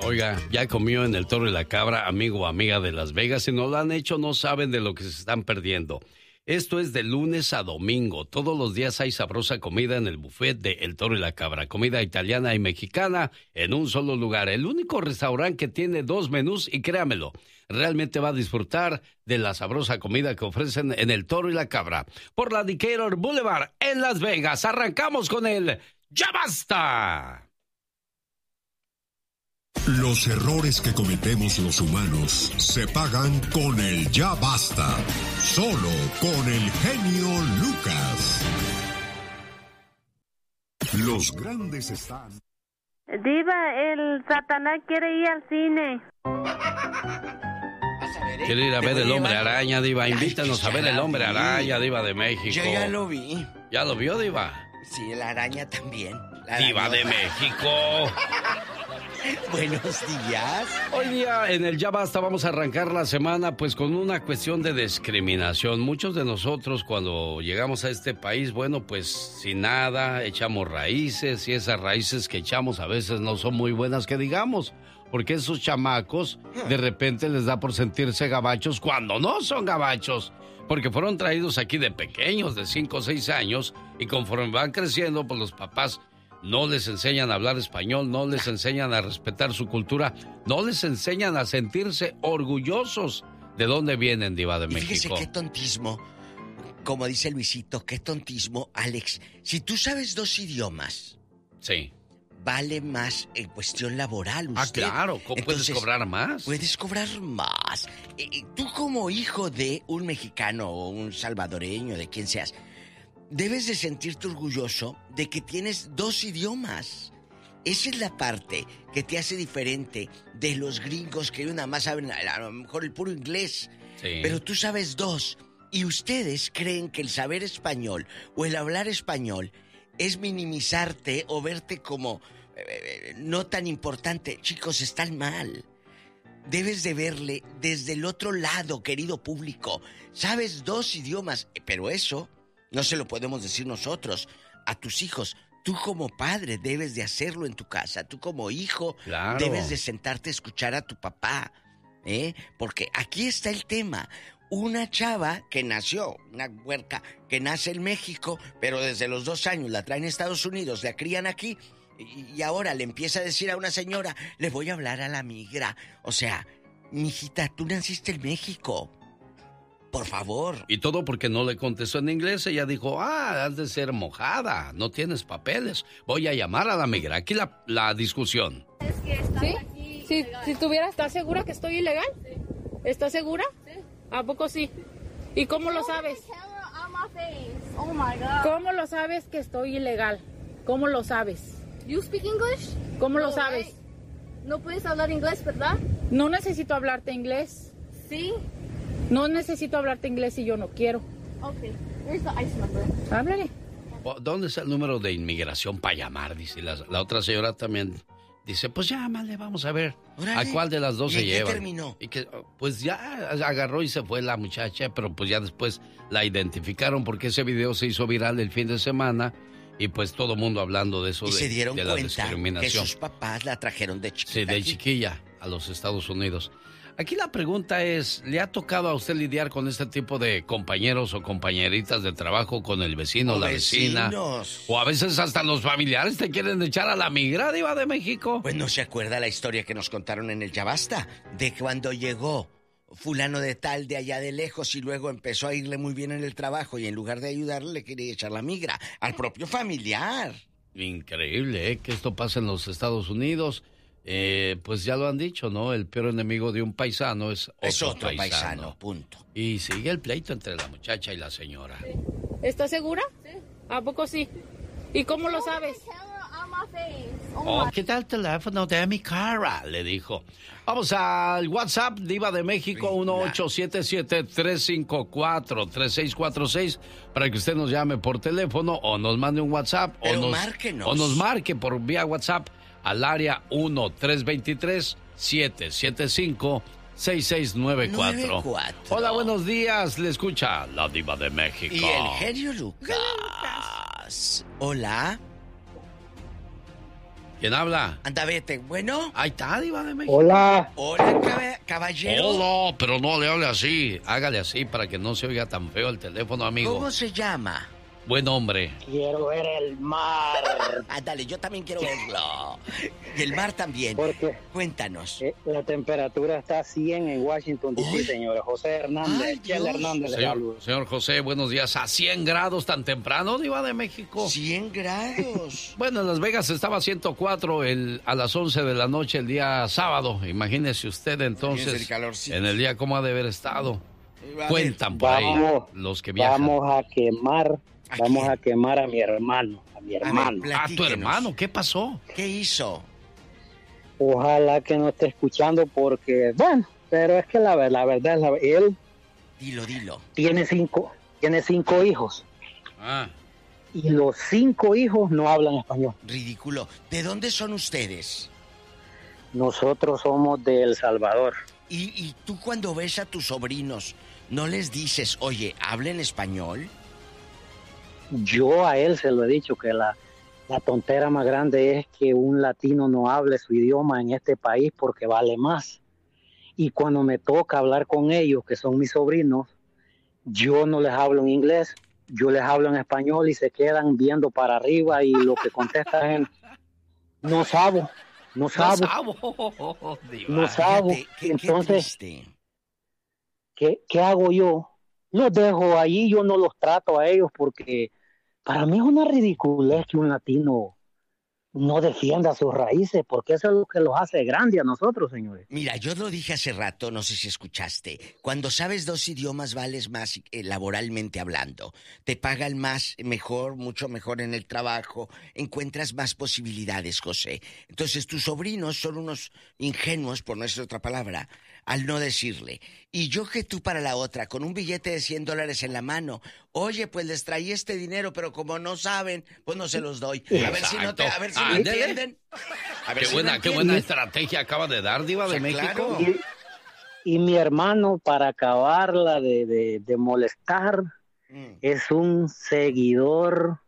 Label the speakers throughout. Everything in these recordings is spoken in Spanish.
Speaker 1: Oiga, ya comió en el Toro y la Cabra, amigo o amiga de Las Vegas. Si no lo han hecho, no saben de lo que se están perdiendo. Esto es de lunes a domingo. Todos los días hay sabrosa comida en el buffet de El Toro y la Cabra. Comida italiana y mexicana en un solo lugar. El único restaurante que tiene 2 menús y créamelo, realmente va a disfrutar de la sabrosa comida que ofrecen en El Toro y la Cabra. Por la Decatur Boulevard en Las Vegas. Arrancamos con el ¡Ya Basta!
Speaker 2: Los errores que cometemos los humanos se pagan con el ya basta. Solo con el genio Lucas. Los grandes están.
Speaker 3: Diva, el Satanás quiere ir al cine.
Speaker 1: Quiere ir a ver el Hombre Araña, Diva. Invítanos a ver el Hombre Araña, Diva de México.
Speaker 4: Yo ya lo vi.
Speaker 1: ¿Ya lo vio, Diva?
Speaker 4: Sí, la araña también.
Speaker 1: Diva de México.
Speaker 4: Buenos días.
Speaker 1: Hoy día en el Ya Basta vamos a arrancar la semana pues con una cuestión de discriminación. Muchos de nosotros cuando llegamos a este país, bueno, pues sin nada, echamos raíces y esas raíces que echamos a veces no son muy buenas que digamos. Porque esos chamacos de repente les da por sentirse gabachos cuando no son gabachos. Porque fueron traídos aquí de pequeños, de 5 o 6 años, y conforme van creciendo, pues los papás no les enseñan a hablar español, no les enseñan a respetar su cultura, no les enseñan a sentirse orgullosos de dónde vienen, Diva de México.
Speaker 4: Fíjese qué tontismo, como dice Luisito, qué tontismo, Alex. Si tú sabes 2 idiomas,
Speaker 1: sí,
Speaker 4: vale más en cuestión laboral usted.
Speaker 1: Ah, claro, ¿cómo puedes cobrar más?
Speaker 4: Puedes cobrar más. Tú como hijo de un mexicano o un salvadoreño, de quien seas, debes de sentirte orgulloso de que tienes 2 idiomas. Esa es la parte que te hace diferente de los gringos que nada más saben a lo mejor el puro inglés. Sí. Pero tú sabes 2. Y ustedes creen que el saber español o el hablar español es minimizarte o verte como no tan importante. Chicos, están mal. Debes de verle desde el otro lado, querido público. Sabes 2 idiomas, pero eso no se lo podemos decir nosotros a tus hijos. Tú como padre debes de hacerlo en tu casa. Tú como hijo debes de sentarte a escuchar a tu papá. Porque aquí está el tema. Una chava que nació, una huerca que nace en México, pero desde los 2 años la traen a Estados Unidos, la crían aquí, y ahora le empieza a decir a una señora, le voy a hablar a la migra. O sea, mijita, tú naciste en México. Por favor.
Speaker 1: Y todo porque no le contestó en inglés. Ella dijo, has de ser mojada, no tienes papeles. Voy a llamar a la migra. Aquí la discusión.
Speaker 5: Es que estás aquí. Sí, si tuviera, ¿estás segura que estoy ilegal? Sí. ¿Estás segura? Sí. ¿A poco sí? ¿Y cómo lo sabes?
Speaker 3: Oh my God.
Speaker 5: ¿Cómo lo sabes que estoy ilegal? ¿Cómo lo sabes?
Speaker 3: You speak English?
Speaker 5: ¿Cómo lo sabes?
Speaker 3: Right. No puedes hablar inglés, ¿verdad?
Speaker 5: No necesito hablarte inglés.
Speaker 3: Sí.
Speaker 5: No necesito hablarte inglés si yo no quiero.
Speaker 3: Okay. Where's the ICE number?
Speaker 5: Háblale.
Speaker 1: ¿Dónde está el número de inmigración para llamar? Dice la otra señora también. Dice, pues llámale, vamos a ver.
Speaker 4: Órale.
Speaker 1: ¿A cuál de las 2 se lleva?
Speaker 4: ¿Y qué terminó?
Speaker 1: Y que, pues ya agarró y se fue la muchacha, pero pues ya después la identificaron porque ese video se hizo viral el fin de semana y pues todo el mundo hablando de eso.
Speaker 4: Y
Speaker 1: de,
Speaker 4: se dieron
Speaker 1: de la
Speaker 4: cuenta
Speaker 1: discriminación.
Speaker 4: que sus papás la trajeron de chiquita.
Speaker 1: Sí, de chiquilla a los Estados Unidos. Aquí la pregunta es, ¿le ha tocado a usted lidiar con este tipo de compañeros o compañeritas de trabajo, con el vecino o la vecina? O a veces hasta los familiares te quieren echar a la migra, Diva de México.
Speaker 4: Pues no se acuerda la historia que nos contaron en el Ya Basta, de cuando llegó fulano de tal de allá de lejos y luego empezó a irle muy bien en el trabajo y en lugar de ayudarle le quería echar la migra al propio familiar.
Speaker 1: Increíble, que esto pasa en los Estados Unidos. Pues ya lo han dicho, ¿no? El peor enemigo de un paisano es otro paisano.
Speaker 4: Punto.
Speaker 1: Y sigue el pleito entre la muchacha y la señora.
Speaker 5: Sí. ¿Estás segura? Sí. ¿A poco sí? ¿Y cómo lo sabes?
Speaker 1: ¿Qué tal el teléfono de mi cara? Le dijo. Vamos al WhatsApp, Diva de México, 1877-354-3646, para que usted nos llame por teléfono o nos mande un WhatsApp.
Speaker 4: Pero márquenos.
Speaker 1: O nos marque por vía WhatsApp al área 1-323-775-6694. Hola, buenos días. Le escucha la Diva de México.
Speaker 4: Y el genio Lucas. Hola.
Speaker 1: ¿Quién habla?
Speaker 4: Anda, vete. Bueno.
Speaker 1: Ahí está, Diva de México.
Speaker 6: Hola.
Speaker 4: Hola, caballero.
Speaker 1: Hola, pero no le hable así. Hágale así para que no se oiga tan feo el teléfono, amigo.
Speaker 4: ¿Cómo se llama?
Speaker 1: Buen hombre.
Speaker 6: Quiero ver el mar.
Speaker 4: Ándale, yo también quiero verlo. Y el mar también.
Speaker 6: Porque
Speaker 4: Cuéntanos.
Speaker 6: la temperatura está a 100 en Washington, D.C., señores. José Hernández.
Speaker 4: Ay,
Speaker 6: Chel
Speaker 4: Dios.
Speaker 6: Hernández, le saludo.
Speaker 1: Señor José, buenos días. ¿A 100 grados tan temprano, Diva de México?
Speaker 4: 100 grados.
Speaker 1: Bueno, en Las Vegas estaba a 104 a las 11 de la noche el día sábado. Imagínese usted entonces
Speaker 4: Imagínese el calorcito.
Speaker 1: en el día cómo ha de haber estado.
Speaker 4: A
Speaker 1: Cuentan por ahí los que viajan.
Speaker 6: Vamos a quemar.
Speaker 4: ¿A
Speaker 6: Vamos
Speaker 4: quién?
Speaker 6: a quemar a mi hermano. A mi hermano.
Speaker 4: ver,
Speaker 1: ¿A tu
Speaker 4: platíquenos.
Speaker 1: hermano? ¿Qué pasó?
Speaker 4: ¿Qué hizo?
Speaker 6: Ojalá que no esté escuchando porque, bueno, pero es que la verdad es él
Speaker 4: Dilo.
Speaker 6: tiene cinco hijos.
Speaker 1: Ah,
Speaker 6: Y los 5 hijos no hablan español.
Speaker 4: Ridículo. ¿De dónde son ustedes?
Speaker 6: Nosotros somos de El Salvador.
Speaker 4: Y tú cuando ves a tus sobrinos, ¿no les dices, oye, hablen español?
Speaker 6: Yo a él se lo he dicho que la tontera más grande es que un latino no hable su idioma en este país porque vale más. Y cuando me toca hablar con ellos, que son mis sobrinos, yo no les hablo en inglés, yo les hablo en español y se quedan viendo para arriba y lo que contestan es, no sabo.
Speaker 1: no sabo, Diva.
Speaker 6: No sabo.
Speaker 4: Fíjate, qué
Speaker 6: Entonces,
Speaker 4: triste.
Speaker 6: ¿qué hago yo? Los dejo allí, yo no los trato a ellos porque para mí es una ridiculez que un latino no defienda sus raíces, porque eso es lo que los hace grandes a nosotros, señores.
Speaker 4: Mira, yo lo dije hace rato, no sé si escuchaste. Cuando sabes 2 idiomas vales más laboralmente hablando. Te pagan más, mejor, mucho mejor en el trabajo. Encuentras más posibilidades, José. Entonces tus sobrinos son unos ingenuos, por no decir otra palabra, al no decirle. Y yo que tú para la otra, con un billete de $100 en la mano. Oye, pues les traí este dinero, pero como no saben, pues no se los doy. A ver si no te, a ver si no
Speaker 1: Ándele.
Speaker 4: entienden. A ver
Speaker 1: Qué
Speaker 4: si
Speaker 1: buena,
Speaker 4: no
Speaker 1: qué
Speaker 4: entienden.
Speaker 1: buena estrategia acaba de dar, Diva de
Speaker 4: O sea,
Speaker 1: México.
Speaker 4: claro.
Speaker 6: Y mi hermano, para acabarla de molestar, es un seguidor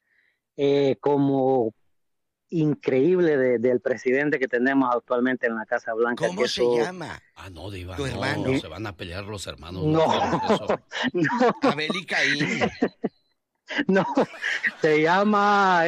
Speaker 6: como increíble del presidente que tenemos actualmente en la Casa Blanca.
Speaker 4: ¿Cómo
Speaker 6: que
Speaker 4: se
Speaker 6: eso-
Speaker 4: llama?
Speaker 1: Ah, no, Diva,
Speaker 4: Tu
Speaker 1: no,
Speaker 4: hermano.
Speaker 1: se van a pelear los hermanos.
Speaker 6: No,
Speaker 1: hagamos eso.
Speaker 6: no,
Speaker 4: Abel y Caín.
Speaker 6: no, se llama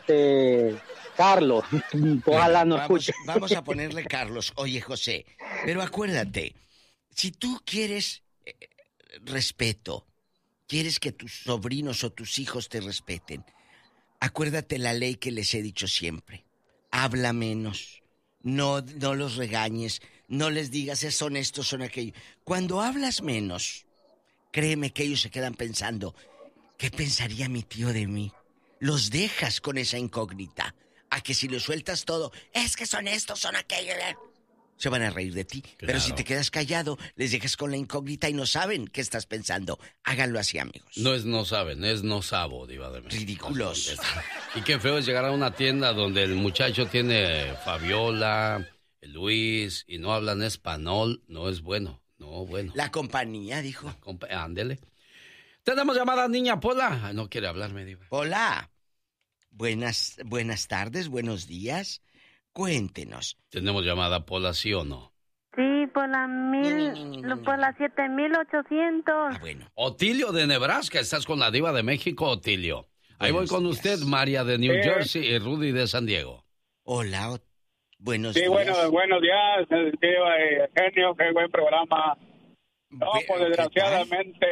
Speaker 6: Carlos. Ojalá no escuche.
Speaker 4: Vamos a ponerle Carlos. Oye, José, pero acuérdate, si tú quieres respeto, quieres que tus sobrinos o tus hijos te respeten, acuérdate la ley que les he dicho siempre. Habla menos, no los regañes, no les digas son estos, son aquellos. Cuando hablas menos, créeme que ellos se quedan pensando, ¿qué pensaría mi tío de mí? Los dejas con esa incógnita. A que si lo sueltas todo, es que son estos, son aquellos, se van a reír de ti.
Speaker 1: Claro.
Speaker 4: Pero si te quedas callado, les dejas con la incógnita y no saben qué estás pensando. Háganlo así, amigos.
Speaker 1: No saben, es no sabo, Diva de México.
Speaker 4: Ridículos.
Speaker 1: Y qué feo es llegar a una tienda donde el muchacho tiene Fabiola, Luis, y no hablan español, no es bueno, no bueno.
Speaker 4: La compañía, dijo.
Speaker 1: Ándele. Tenemos llamada, niña Pola. Ay, no quiere hablarme, Diva.
Speaker 4: Hola. Buenas tardes, buenos días. Cuéntenos.
Speaker 1: Tenemos llamada, Pola, ¿sí o no?
Speaker 3: Sí, por la por la 7800.
Speaker 4: Ah, bueno.
Speaker 1: Otilio de Nebraska, ¿estás con la Diva de México, Otilio? Ahí voy con
Speaker 4: Buenos
Speaker 1: usted,
Speaker 4: días.
Speaker 1: María de New Jersey y Rudy de San Diego.
Speaker 4: Hola, buenos
Speaker 7: Sí,
Speaker 4: días.
Speaker 7: buenos días, genio, qué buen programa. No, pues
Speaker 4: ¿qué tal?
Speaker 7: desgraciadamente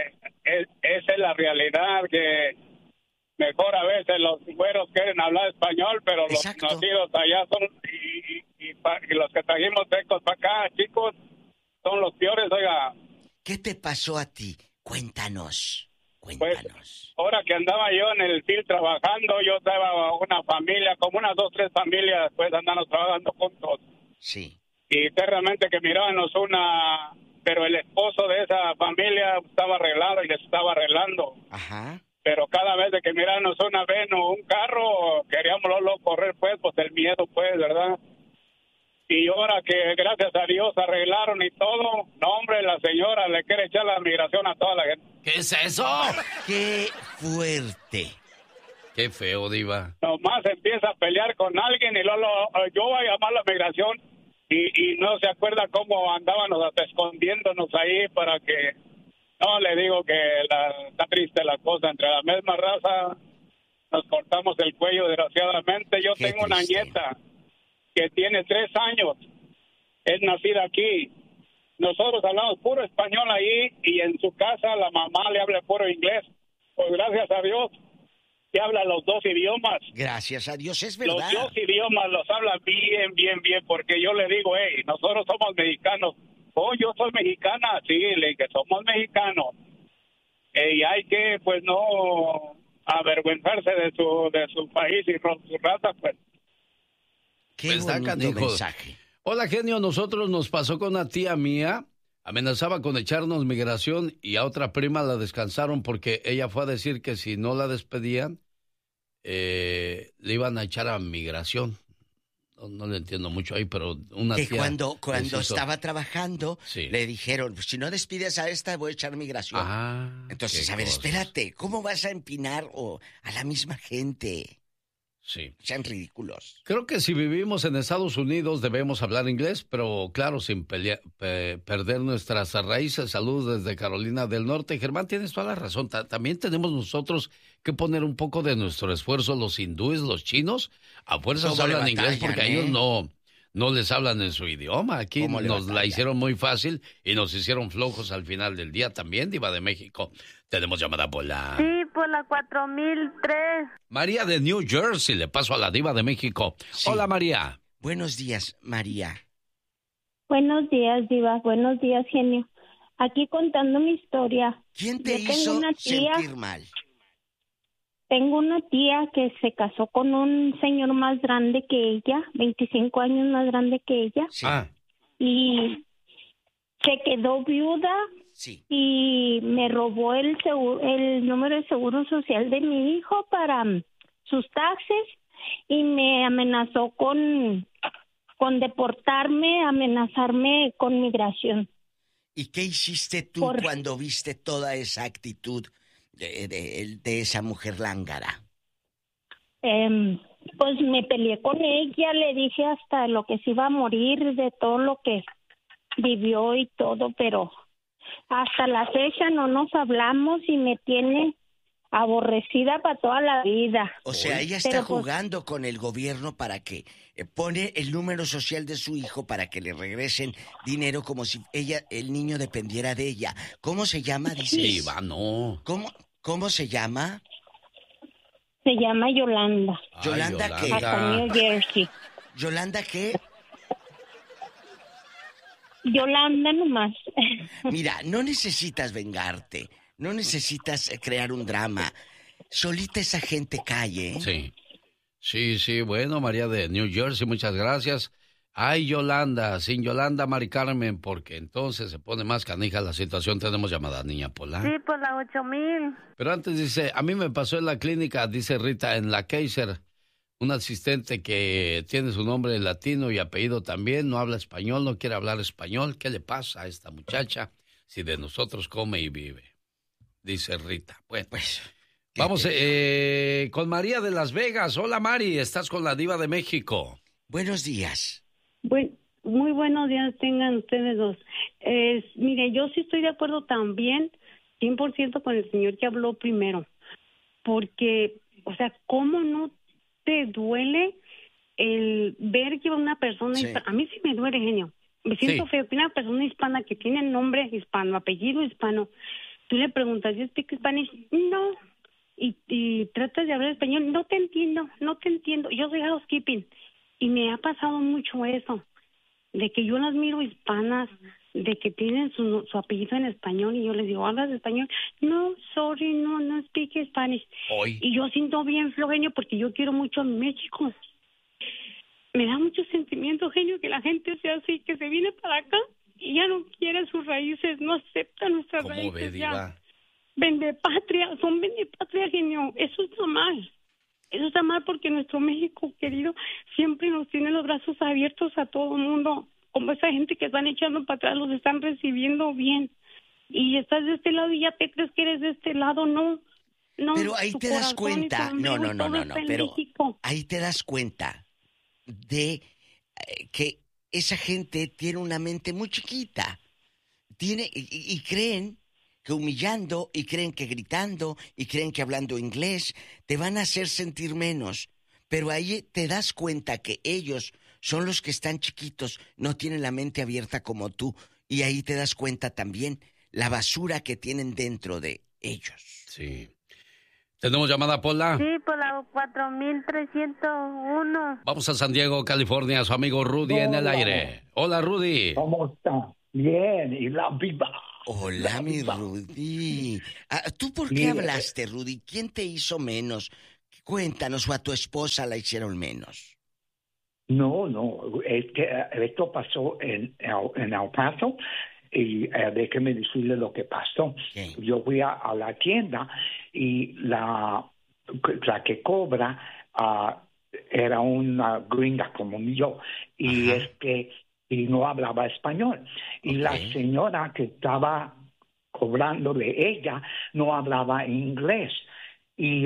Speaker 7: esa es la realidad, que mejor a veces los güeros quieren hablar español, pero los
Speaker 4: Exacto.
Speaker 7: nacidos allá son, y los que trajimos tecos para acá, chicos, son los peores, oiga.
Speaker 4: ¿Qué te pasó a ti? Cuéntanos.
Speaker 7: Pues, ahora que andaba yo en el field trabajando, yo estaba una familia, como unas 2, 3 familias, pues andamos trabajando juntos.
Speaker 4: Sí.
Speaker 7: Y realmente que mirábamos pero el esposo de esa familia estaba arreglado y les estaba arreglando.
Speaker 4: Ajá.
Speaker 7: Pero cada vez de que mirábamos una vez o un carro, queríamos luego correr, pues el miedo, pues, ¿verdad? Y ahora que gracias a Dios arreglaron y todo, no, hombre, la señora le quiere echar la migración a toda la gente.
Speaker 1: ¿Qué es eso?
Speaker 4: ¡Qué fuerte!
Speaker 1: Qué feo, Diva.
Speaker 7: Nomás empieza a pelear con alguien y luego yo voy a llamar a la migración y no se acuerda cómo andábamos hasta escondiéndonos ahí para que... No, le digo que está triste la cosa. Entre la misma raza nos cortamos el cuello, desgraciadamente. Yo tengo una nieta que tiene 3 años. Es nacida aquí. Nosotros hablamos puro español ahí y en su casa la mamá le habla puro inglés. Pues gracias a Dios que habla los 2 idiomas.
Speaker 4: Gracias a Dios, es verdad.
Speaker 7: Los 2 idiomas los habla bien, porque yo le digo, hey, nosotros somos mexicanos. Oh, yo soy mexicana, sí, que somos mexicanos. Y hay que, pues, no avergüenzarse de su país y su raza, pues.
Speaker 4: Qué bonito mensaje.
Speaker 1: Hola, genio, nosotros nos pasó con una tía mía, amenazaba con echarnos migración y a otra prima la descansaron porque ella fue a decir que si no la despedían, le iban a echar a migración. No le entiendo mucho ahí, pero una
Speaker 4: que
Speaker 1: tía...
Speaker 4: cuando estaba trabajando, sí, le dijeron, pues, si no despides a esta, voy a echar migración. Entonces, a ver, espérate, ¿cómo vas a empinar a la misma gente?
Speaker 1: Sí.
Speaker 4: Sean ridículos.
Speaker 1: Creo que si vivimos en Estados Unidos debemos hablar inglés, pero claro, sin perder nuestras raíces. Saludos desde Carolina del Norte. Germán, tienes toda la razón. También tenemos nosotros que poner un poco de nuestro esfuerzo. Los hindúes, los chinos, a fuerzas hablan inglés porque a ellos no les hablan en su idioma. Aquí nos la hicieron muy fácil y nos hicieron flojos al final del día también, Diva de México. Tenemos llamada por la...
Speaker 3: Sí, por la 4003.
Speaker 1: María de New Jersey, le paso a la Diva de México. Sí. Hola, María.
Speaker 4: Buenos días, María.
Speaker 8: Buenos días, Diva. Buenos días, genio. Aquí contando mi historia.
Speaker 4: ¿Quién te hizo sentir mal?
Speaker 8: Tengo una tía que se casó con un señor más grande que ella, 25 años más grande que ella.
Speaker 4: Sí.
Speaker 8: Y se quedó viuda.
Speaker 4: Sí.
Speaker 8: Y me robó el número de seguro social de mi hijo para sus taxes y me amenazó con deportarme, amenazarme con migración.
Speaker 4: ¿Y qué hiciste tú cuando viste toda esa actitud de esa mujer lángara?
Speaker 8: Pues me peleé con ella, le dije hasta lo que se iba a morir, de todo lo que vivió y todo, pero hasta la fecha no nos hablamos y me tiene aborrecida para toda la vida.
Speaker 4: O sea, ella está jugando con el gobierno para que pone el número social de su hijo para que le regresen dinero como si el niño dependiera de ella. ¿Cómo se llama, dices?
Speaker 1: Sí, no.
Speaker 4: ¿Cómo se llama?
Speaker 8: Se llama Yolanda.
Speaker 4: ¿Yolanda qué?
Speaker 8: Hasta New Jersey.
Speaker 4: ¿Yolanda qué?
Speaker 8: Yolanda nomás.
Speaker 4: Mira, no necesitas vengarte, no necesitas crear un drama. Solita esa gente cae, ¿eh?
Speaker 1: Sí, bueno, María de New Jersey, muchas gracias. Ay, Yolanda, sin Yolanda, Mari Carmen, porque entonces se pone más canija la situación. Tenemos llamada, niña Pola.
Speaker 3: Sí, por la 8000.
Speaker 1: Pero antes dice, a mí me pasó en la clínica, dice Rita, en la Kaiser. Un asistente que tiene su nombre latino y apellido también, no habla español, no quiere hablar español. ¿Qué le pasa a esta muchacha si de nosotros come y vive? Dice Rita. Bueno, pues vamos con María de Las Vegas. Hola, Mari, estás con la Diva de México.
Speaker 4: Buenos días.
Speaker 9: Muy buenos días tengan ustedes dos. Mire, yo sí estoy de acuerdo también 100% con el señor que habló primero. Porque, o sea, ¿cómo no te duele el ver que una persona hispana? A mí sí me duele, genio. Me siento feo que una persona hispana que tiene nombre hispano, apellido hispano, tú le preguntas, ¿you speak Spanish? No. Y tratas de hablar español, no te entiendo. Yo soy housekeeping y me ha pasado mucho eso, de que yo las miro hispanas, de que tienen su apellido en español y yo les digo, ¿hablas español? No, sorry, no speak Spanish. Y yo siento bien feo, genio, porque yo quiero mucho a México. Me da mucho sentimiento, genio, que la gente sea así, que se viene para acá y ya no quiere sus raíces, no acepta nuestras raíces.
Speaker 1: ¿Cómo ve, Diva?
Speaker 9: Vende patria, genio. Eso está mal. Eso está mal porque nuestro México querido siempre nos tiene los brazos abiertos a todo el mundo. Como esa gente que están echando para atrás, los están recibiendo bien. Y estás de este lado y ya te crees que eres de este lado, no. No,
Speaker 4: pero ahí
Speaker 9: su
Speaker 4: te das
Speaker 9: corazón y
Speaker 4: cuenta,
Speaker 9: su
Speaker 4: no,
Speaker 9: ombligo y todo está en
Speaker 4: pero
Speaker 9: México.
Speaker 4: ahí te das cuenta de que esa gente tiene una mente muy chiquita, y creen que humillando, y creen que gritando, y creen que hablando inglés te van a hacer sentir menos, pero ahí te das cuenta que ellos son los que están chiquitos, no tienen la mente abierta como tú, y ahí te das cuenta también la basura que tienen dentro de ellos.
Speaker 1: Sí. ¿Tenemos llamada, Pola?
Speaker 3: Sí, por la 4301.
Speaker 1: Vamos a San Diego, California, su amigo Rudy en el aire. Hola, Rudy.
Speaker 10: ¿Cómo está? Bien, y la viva.
Speaker 4: Hola, mi Rudy. ¿Tú por qué hablaste, Rudy? ¿Quién te hizo menos? Cuéntanos, ¿o a tu esposa la hicieron menos?
Speaker 10: No, es que esto pasó en El Paso. Y déjeme decirle lo que pasó.
Speaker 4: ¿Qué?
Speaker 10: Yo fui a la tienda y la que cobra era una gringa como yo, y y no hablaba español. Y la señora que estaba cobrando de ella no hablaba inglés. Y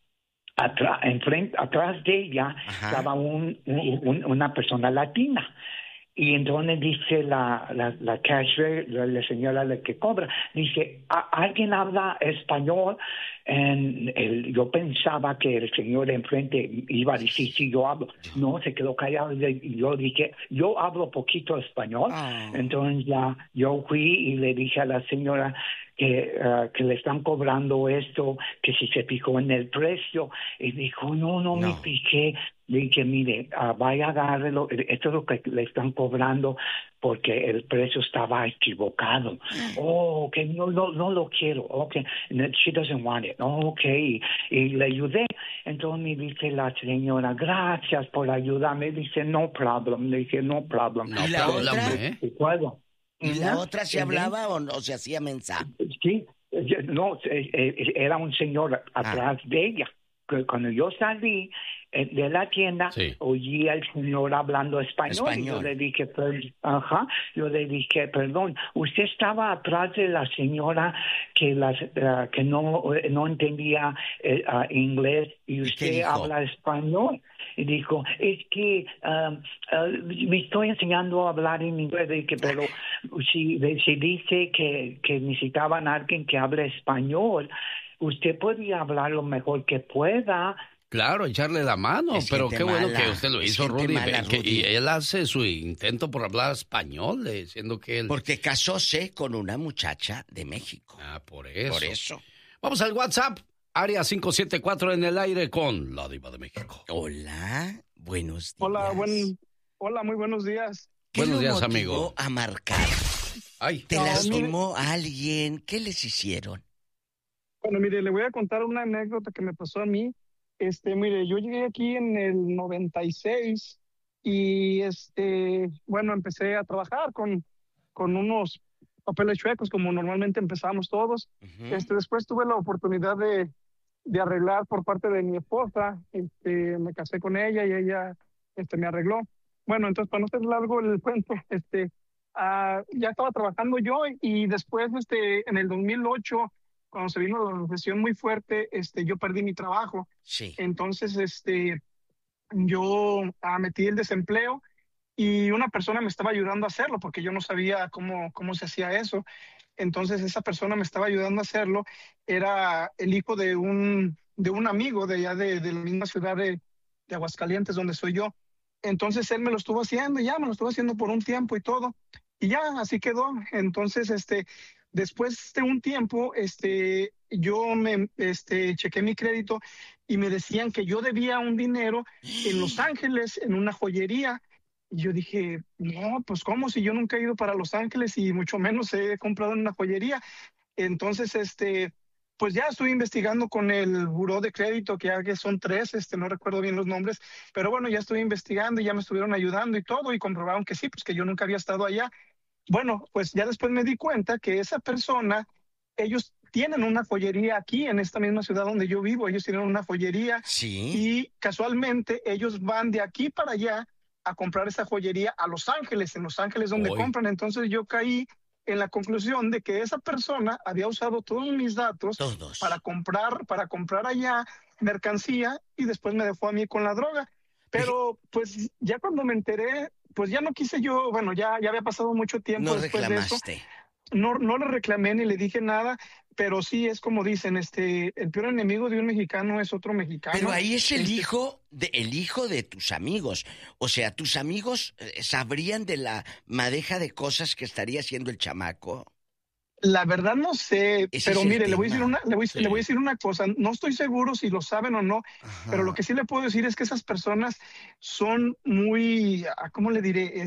Speaker 10: atrás de ella estaba una persona latina. Y entonces dice la cashier, la señora que cobra, dice, ¿alguien habla español? Yo pensaba que el señor enfrente iba a decir, sí, yo hablo. No, se quedó callado. Y yo dije, yo hablo poquito español. Entonces ya yo fui y le dije a la señora que le están cobrando esto, que si se fijó en el precio. Y dijo, no. me fijé. Le dije, mire, vaya a agárrelo, esto es lo que le están cobrando porque el precio estaba equivocado. Okay, no lo quiero. Okay, she doesn't want it. Okay, y le ayudé. Entonces me dice la señora, gracias por ayudarme. Dice, no problem. Le dije, no problem.
Speaker 4: ¿Y la otra? ¿Y la otra se hablaba o no se hacía mensaje?
Speaker 10: Sí, no, era un señor atrás de ella. Cuando yo salí de la tienda, oí al señor hablando español. Y yo le dije, perdón, usted estaba atrás de la señora que no entendía inglés y usted habla español. Y dijo, es que me estoy enseñando a hablar en inglés. Dije, pero si dice que necesitaban a alguien que hable español, usted podría hablar lo mejor que pueda.
Speaker 1: Claro, echarle la mano, pero qué bueno que usted lo hizo, Rudy.
Speaker 4: Rudy.
Speaker 1: Y él hace su intento por hablar español, siendo que él...
Speaker 4: Porque casóse con una muchacha de México.
Speaker 1: Por eso.
Speaker 4: Por eso.
Speaker 1: Vamos al WhatsApp, área 574 en el aire con la Diva de México.
Speaker 4: Hola, buenos días.
Speaker 11: Hola, muy buenos días.
Speaker 1: Buenos días, amigo.
Speaker 4: A marcar. ¿Te lastimó a alguien? ¿Qué les hicieron?
Speaker 11: Bueno, mire, le voy a contar una anécdota que me pasó a mí. Mire, yo llegué aquí en el 96 y, bueno, empecé a trabajar con unos papeles chuecos, como normalmente empezamos todos. Después tuve la oportunidad de arreglar por parte de mi esposa. Me casé con ella y ella, me arregló. Bueno, entonces, para no ser largo el cuento, ya estaba trabajando yo y después, en el 2008, cuando se vino la recesión muy fuerte, yo perdí mi trabajo.
Speaker 4: Sí.
Speaker 11: Entonces, yo metí el desempleo y una persona me estaba ayudando a hacerlo porque yo no sabía cómo se hacía eso. Entonces, esa persona me estaba ayudando a hacerlo. Era el hijo de un amigo de allá de la misma ciudad de Aguascalientes, donde soy yo. Entonces, él me lo estuvo haciendo, me lo estuvo haciendo por un tiempo y todo. Y ya, así quedó. Entonces, después de un tiempo, yo me chequé mi crédito y me decían que yo debía un dinero en Los Ángeles, en una joyería. Y yo dije, no, pues ¿cómo? Si yo nunca he ido para Los Ángeles y mucho menos he comprado en una joyería. Entonces, pues ya estuve investigando con el buró de crédito, que ya que son 3, no recuerdo bien los nombres, pero bueno, ya estuve investigando y ya me estuvieron ayudando y todo, y comprobaron que sí, pues que yo nunca había estado allá. Bueno, pues ya después me di cuenta que esa persona, ellos tienen una joyería aquí en esta misma ciudad donde yo vivo. Ellos tienen una joyería.
Speaker 4: Sí.
Speaker 11: Y casualmente ellos van de aquí para allá a comprar esa joyería a Los Ángeles, en Los Ángeles donde compran. Entonces yo caí en la conclusión de que esa persona había usado todos mis datos para comprar allá mercancía y después me dejó a mí con la droga. Pero pues ya cuando me enteré, pues ya no quise yo, bueno, ya había pasado mucho tiempo después de eso. No le reclamé ni le dije nada, pero sí es como dicen, el peor enemigo de un mexicano es otro mexicano.
Speaker 4: Pero ahí es el hijo de tus amigos. O sea, tus amigos sabrían de la madeja de cosas que estaría haciendo el chamaco.
Speaker 11: La verdad no sé, pero mire, le voy a decir una cosa, no estoy seguro si lo saben o no, pero lo que sí le puedo decir es que esas personas son muy, ¿cómo le diré?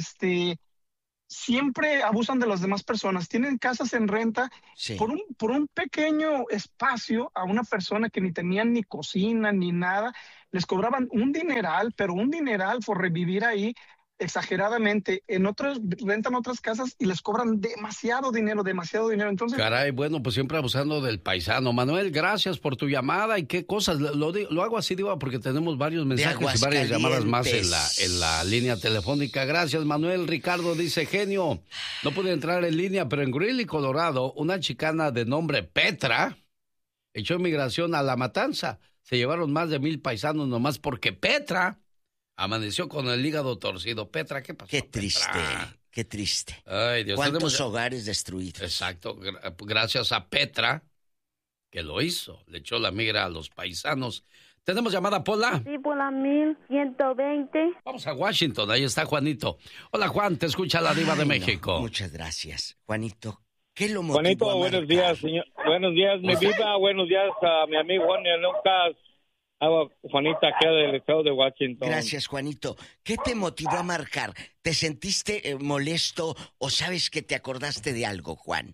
Speaker 11: Siempre abusan de las demás personas, tienen casas en renta por un pequeño espacio a una persona que ni tenían ni cocina ni nada, les cobraban un dineral, pero un dineral por revivir ahí. Exageradamente, en otros rentan otras casas y les cobran demasiado dinero. Entonces,
Speaker 1: caray, bueno, pues siempre abusando del paisano. Manuel, gracias por tu llamada y qué cosas. Lo hago así, digo, porque tenemos varios mensajes y varias llamadas más en la línea telefónica. Gracias, Manuel. Ricardo dice, genio, no pude entrar en línea, pero en Greeley, Colorado, una chicana de nombre Petra echó inmigración a La Matanza. Se llevaron más de 1,000 paisanos nomás porque Petra amaneció con el hígado torcido. Petra, ¿qué pasó?
Speaker 4: Qué triste, Petra? Qué triste.
Speaker 1: Ay, Dios.
Speaker 4: ¿Cuántos hogares destruidos?
Speaker 1: Exacto. Gracias a Petra, que lo hizo. Le echó la migra a los paisanos. ¿Tenemos llamada, Pola?
Speaker 3: Sí, Pola 1120.
Speaker 1: Vamos a Washington. Ahí está Juanito. Hola, Juan. Te escucha la diva de México.
Speaker 4: Muchas gracias. Juanito, ¿qué lo motivó
Speaker 12: Juanito,
Speaker 4: a
Speaker 12: buenos días, señor. Buenos días, mi diva. Buenos días a mi amigo Juan Lucas. Juanita, aquí del estado de Washington.
Speaker 4: Gracias, Juanito. ¿Qué te motivó a marcar? ¿Te sentiste molesto o sabes que te acordaste de algo, Juan?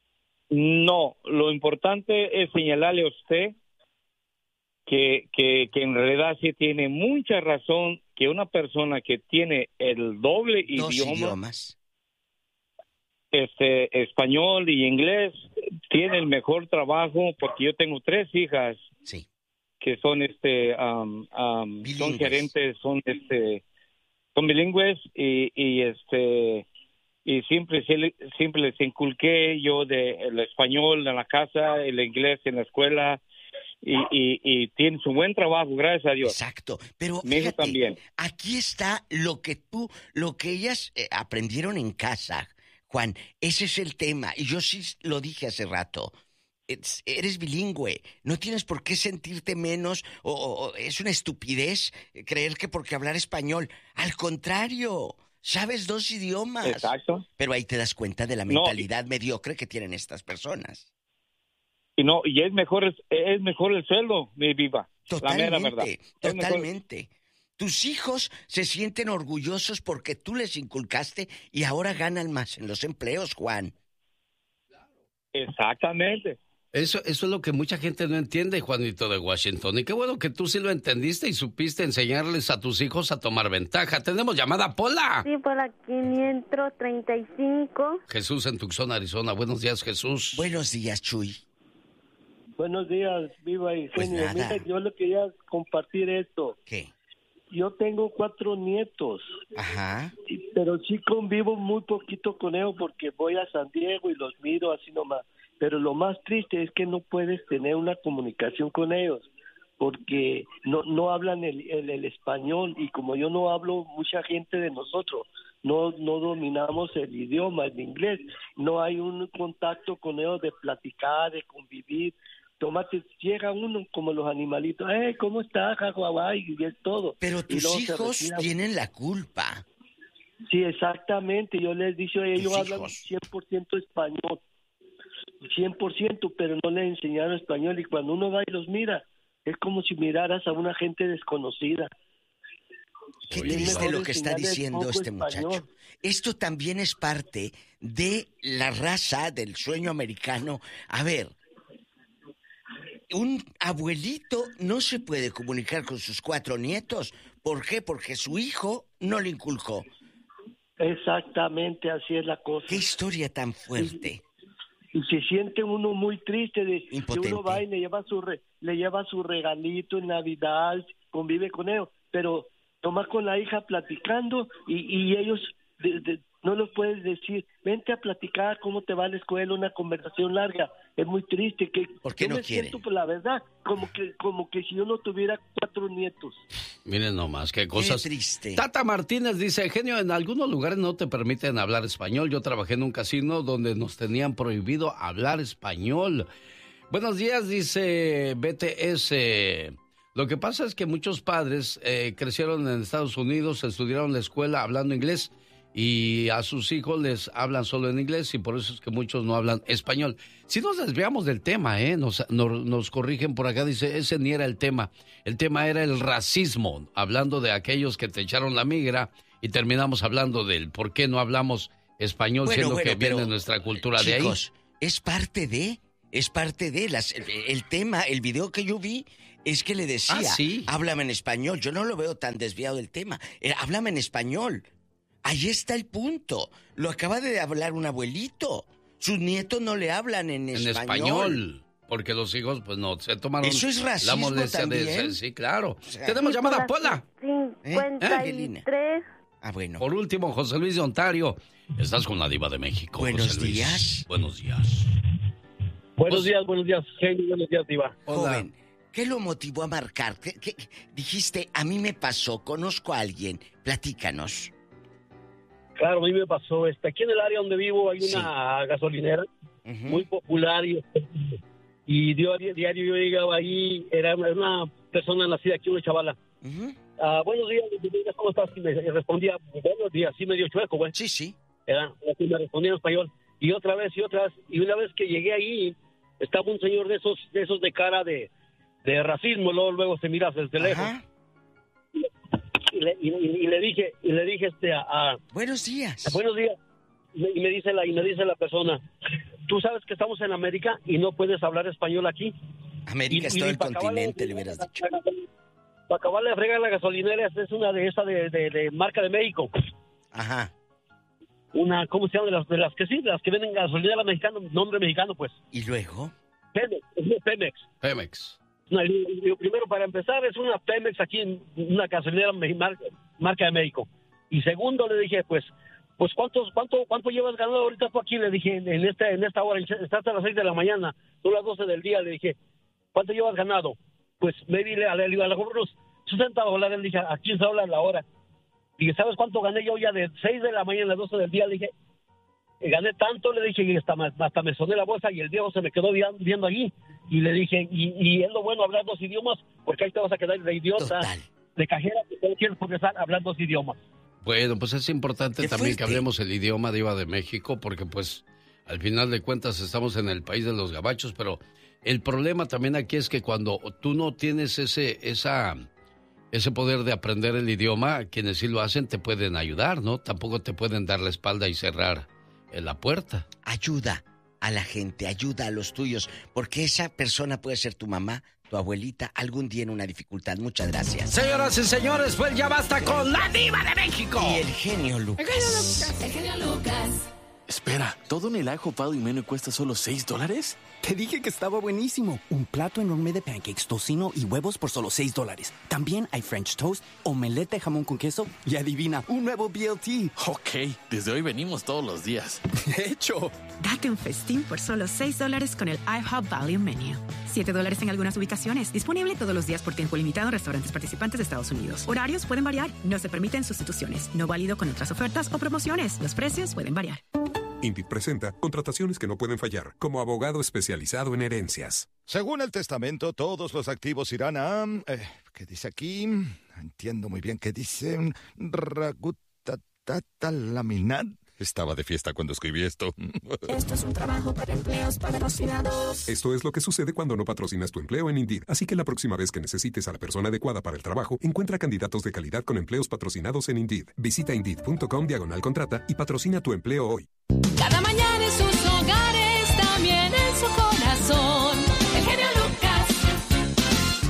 Speaker 12: No, lo importante es señalarle a usted que en realidad sí tiene mucha razón que una persona que tiene el doble
Speaker 4: idiomas,
Speaker 12: español y inglés, tiene el mejor trabajo, porque yo tengo 3 hijas.
Speaker 4: Sí.
Speaker 12: Que son son gerentes, son bilingües y siempre les inculqué yo el español en la casa, el inglés en la escuela y tienen su buen trabajo, gracias a Dios.
Speaker 4: Exacto, pero
Speaker 12: fíjate, también.
Speaker 4: Aquí está lo que ellas aprendieron en casa, Juan. Ese es el tema y yo sí lo dije hace rato. Eres bilingüe, no tienes por qué sentirte menos o es una estupidez creer que porque hablar español, al contrario, sabes 2 idiomas.
Speaker 12: Exacto.
Speaker 4: Pero ahí te das cuenta de la mentalidad mediocre que tienen estas personas.
Speaker 12: Y es mejor el sueldo, mi viva.
Speaker 4: Totalmente,
Speaker 12: la mera verdad.
Speaker 4: Totalmente. Tus hijos se sienten orgullosos porque tú les inculcaste y ahora ganan más en los empleos, Juan.
Speaker 12: Exactamente.
Speaker 1: Eso es lo que mucha gente no entiende, Juanito de Washington. Y qué bueno que tú sí lo entendiste y supiste enseñarles a tus hijos a tomar ventaja. ¿Tenemos llamada, Pola?
Speaker 3: Sí, Pola 535.
Speaker 1: Jesús en Tucson, Arizona. Buenos días, Jesús.
Speaker 4: Buenos días, Chuy.
Speaker 13: Buenos días, Viva y
Speaker 4: pues
Speaker 13: Genio. Mira, yo le quería compartir esto.
Speaker 4: ¿Qué?
Speaker 13: Yo tengo 4 nietos.
Speaker 4: Ajá.
Speaker 13: Pero sí convivo muy poquito con ellos porque voy a San Diego y los miro así nomás. Pero lo más triste es que no puedes tener una comunicación con ellos porque no hablan el español y como yo no hablo, mucha gente de nosotros no dominamos el idioma, el inglés. No hay un contacto con ellos de platicar, de convivir. Tómate, llega uno como los animalitos, ¿cómo estás, jaguabay? Y es todo.
Speaker 4: Pero tus hijos tienen la culpa.
Speaker 13: Sí, exactamente. Yo les he dicho, ellos hablan 100% español. 100%, pero no les enseñaron español. Y cuando uno va y los mira, es como si miraras a una gente desconocida.
Speaker 4: Qué triste lo que está diciendo este muchacho. Esto también es parte de la raza del sueño americano. A ver, un abuelito no se puede comunicar con sus 4 nietos. ¿Por qué? Porque su hijo no le inculcó.
Speaker 13: Exactamente, así es la cosa.
Speaker 4: Qué historia tan fuerte.
Speaker 13: Y se siente uno muy triste de
Speaker 4: impotente.
Speaker 13: Que uno va y le lleva su regalito en Navidad, convive con ellos, pero toma con la hija platicando y ellos no los puedes decir, vente a platicar cómo te va a la escuela, una conversación larga. Es muy triste que
Speaker 4: ¿por qué
Speaker 13: yo
Speaker 4: no
Speaker 13: me
Speaker 4: quieren?
Speaker 13: siento, por la verdad, como que si yo no tuviera 4 nietos.
Speaker 1: Miren nomás, qué cosas.
Speaker 4: Qué triste.
Speaker 1: Tata Martínez dice, genio, en algunos lugares no te permiten hablar español. Yo trabajé en un casino donde nos tenían prohibido hablar español. Buenos días, dice BTS. Lo que pasa es que muchos padres crecieron en Estados Unidos, estudiaron la escuela hablando inglés y a sus hijos les hablan solo en inglés y por eso es que muchos no hablan español. Si nos desviamos del tema, nos corrigen por acá, dice, ese ni era el tema. El tema era el racismo, hablando de aquellos que te echaron la migra y terminamos hablando del por qué no hablamos español, siendo que viene nuestra cultura de ahí.
Speaker 4: Chicos, es parte de el tema, el video que yo vi es que le decía, háblame en español. Yo no lo veo tan desviado del tema. Háblame en español. Ahí está el punto. Lo acaba de hablar un abuelito. Sus nietos no le hablan en español.
Speaker 1: Porque los hijos, pues no, se tomaron
Speaker 4: ¿eso es racismo
Speaker 1: la molestia
Speaker 4: también?
Speaker 1: Sí, claro.
Speaker 4: O sea,
Speaker 1: tenemos llamada, Pola.
Speaker 3: 53.
Speaker 4: Bueno.
Speaker 1: Por último, José Luis de Ontario. Estás con la Diva de México.
Speaker 4: Buenos días.
Speaker 1: Buenos días.
Speaker 14: Buenos días, genio. Buenos días, Diva.
Speaker 4: Joven, ¿qué lo motivó a marcar? ¿Qué dijiste? A mí me pasó, conozco a alguien. Platícanos.
Speaker 14: Claro, a mí me pasó. Aquí en el área donde vivo hay una gasolinera muy popular y diario yo llegaba ahí. Era una persona nacida aquí, una chavala. Buenos días, ¿cómo estás? Y me respondía, buenos días, sí medio chueco, güey.
Speaker 4: Sí.
Speaker 14: Me respondía en español. Y otra vez. Y una vez que llegué ahí, estaba un señor de esos de cara de racismo, luego se mira desde lejos. Y le dije
Speaker 4: buenos días.
Speaker 14: Buenos días. Y me dice la persona, tú sabes que estamos en América y no puedes hablar español aquí.
Speaker 4: América es todo el continente, le hubieras dicho.
Speaker 14: Para acabarle de fregar la gasolinera, es una de esas de marca de México.
Speaker 4: Ajá.
Speaker 14: Una, ¿cómo se llama? De las que venden gasolinera mexicana, nombre mexicano, pues.
Speaker 4: ¿Y luego?
Speaker 14: Pemex. No, primero, para empezar, es una Pemex aquí, en una gasolinera marca de México. Y segundo, le dije, pues ¿cuánto llevas ganado ahorita tú aquí? Le dije, en esta hora, estás a las 6 de la mañana, son las 12 del día, le dije, ¿cuánto llevas ganado? Pues me di a la unos $60, le dije, a 15 dólares la hora. Dije, ¿sabes cuánto gané yo ya de 6 de la mañana a 12 del día? Le dije, gané tanto, le dije, y hasta me soné la bolsa y el viejo se me quedó viendo allí. Y le dije, y es lo bueno hablar 2 idiomas, porque ahí te vas a quedar de idiota, de cajera, que no quieres progresar hablando 2 idiomas.
Speaker 1: Bueno, pues es importante también que hablemos el idioma, Diva de México, porque pues al final de cuentas estamos en el país de los gabachos, pero el problema también aquí es que cuando tú no tienes ese poder de aprender el idioma, quienes sí lo hacen te pueden ayudar, ¿no? Tampoco te pueden dar la espalda y cerrar la puerta.
Speaker 4: Ayuda a la gente, ayuda a los tuyos, porque esa persona puede ser tu mamá, tu abuelita, algún día en una dificultad. Muchas gracias.
Speaker 1: Señoras y señores, pues ya basta con la Diva de México.
Speaker 4: Y el genio Lucas.
Speaker 15: El genio Lucas. Espera, ¿todo en el IHOP y menú cuesta solo $6?
Speaker 16: Te dije que estaba buenísimo. Un plato enorme de pancakes, tocino y huevos por solo $6. También hay French toast, omelette de jamón con queso y adivina, un nuevo BLT.
Speaker 15: Ok, desde hoy venimos todos los días.
Speaker 16: De hecho.
Speaker 17: Date un festín por solo $6 con el IHOP Value Menu. $7 en algunas ubicaciones. Disponible todos los días por tiempo limitado en restaurantes participantes de Estados Unidos. Horarios pueden variar. No se permiten sustituciones. No válido con otras ofertas o promociones. Los precios pueden variar.
Speaker 18: Indeed presenta contrataciones que no pueden fallar, como abogado especializado en herencias.
Speaker 19: Según el testamento, todos los activos irán a... ¿qué dice aquí? Entiendo muy bien qué dice. Laminar. Estaba de fiesta cuando escribí esto.
Speaker 15: Esto es un trabajo para empleos patrocinados.
Speaker 18: Esto es lo que sucede cuando no patrocinas tu empleo en Indeed. Así que la próxima vez que necesites a la persona adecuada para el trabajo, encuentra candidatos de calidad con empleos patrocinados en Indeed. Visita Indeed.com/contrata y patrocina tu empleo hoy.
Speaker 15: Cada mañana en sus hogares, también en su corazón. El genio Lucas.